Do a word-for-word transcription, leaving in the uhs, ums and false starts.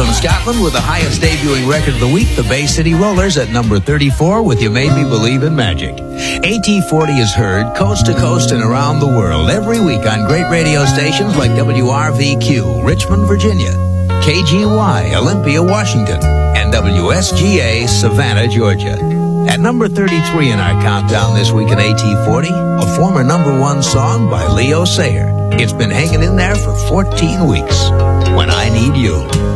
From Scotland with the highest debuting record of the week, the Bay City Rollers at number thirty-four with You Made Me Believe in Magic. A T forty is heard coast to coast and around the world every week on great radio stations like W R V Q, Richmond, Virginia, K G Y, Olympia, Washington, and W S G A, Savannah, Georgia. At number thirty-three in our countdown this week in A T forty, a former number one song by Leo Sayer. It's been hanging in there for fourteen weeks. When I Need You.